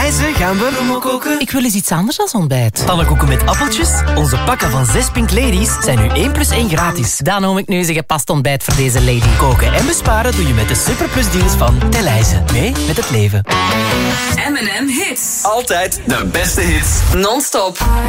Elijzen gaan we rommel koken. Ik wil eens iets anders dan ontbijt. Pannenkoeken met appeltjes? Onze pakken van 6 Pink Ladies zijn nu 1 + 1 gratis. Dan noem ik nu eens een gepast ontbijt voor deze lady. Koken en besparen doe je met de Superplus deals van Elijzen. Mee met het leven. M&M Hits. Altijd de beste hits. Non-stop.